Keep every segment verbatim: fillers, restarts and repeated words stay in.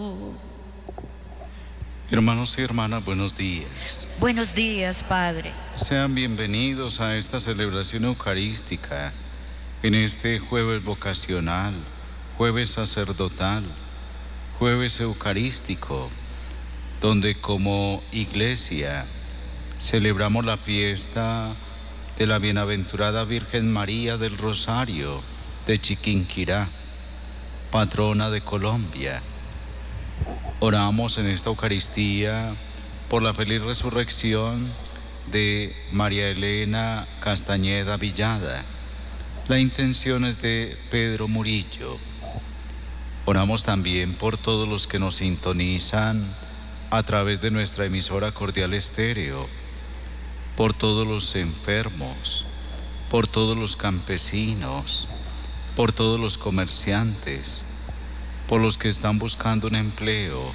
Hermanos y hermanas, buenos días. Buenos días, Padre. Sean bienvenidos a esta celebración eucarística en este jueves vocacional, jueves sacerdotal, jueves eucarístico, donde como iglesia celebramos la fiesta de la bienaventurada Virgen María del Rosario de Chiquinquirá, patrona de Colombia. Oramos en esta Eucaristía por la feliz resurrección de María Elena Castañeda Villada. La intención es de Pedro Murillo. Oramos también por todos los que nos sintonizan a través de nuestra emisora Cordial Estéreo, por todos los enfermos, por todos los campesinos, por todos los comerciantes, por los que están buscando un empleo.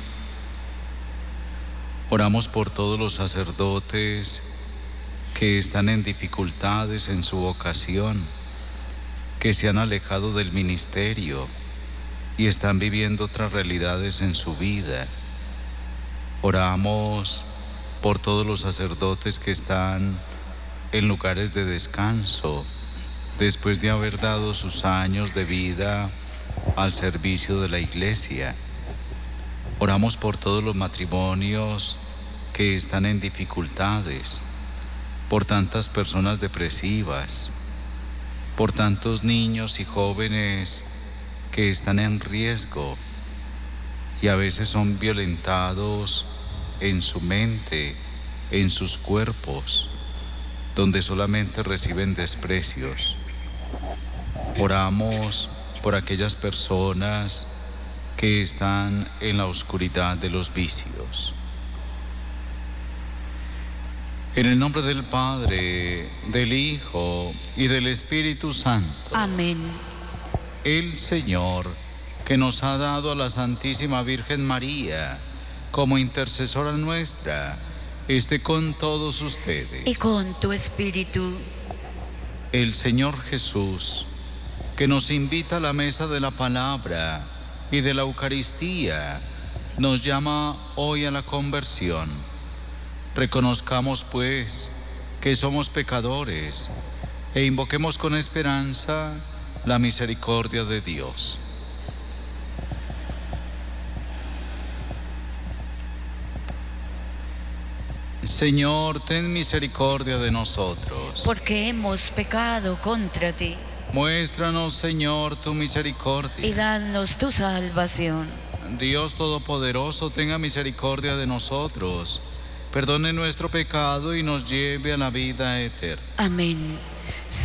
Oramos por todos los sacerdotes que están en dificultades en su vocación, que se han alejado del ministerio y están viviendo otras realidades en su vida. Oramos por todos los sacerdotes que están en lugares de descanso, después de haber dado sus años de vida al servicio de la iglesia. Oramos por todos los matrimonios que están en dificultades, por tantas personas depresivas, por tantos niños y jóvenes que están en riesgo y a veces son violentados en su mente, en sus cuerpos, donde solamente reciben desprecios. Oramos por aquellas personas que están en la oscuridad de los vicios. En el nombre del Padre, del Hijo y del Espíritu Santo. Amén. El Señor, que nos ha dado a la Santísima Virgen María como intercesora nuestra, esté con todos ustedes. Y con tu espíritu. El Señor Jesús, que nos invita a la mesa de la palabra y de la Eucaristía, nos llama hoy a la conversión. Reconozcamos, pues, que somos pecadores e invoquemos con esperanza la misericordia de Dios. Señor, ten misericordia de nosotros. Porque hemos pecado contra ti. Muéstranos, Señor, tu misericordia. Y danos tu salvación. Dios Todopoderoso, tenga misericordia de nosotros, perdone nuestro pecado y nos lleve a la vida eterna. Amén.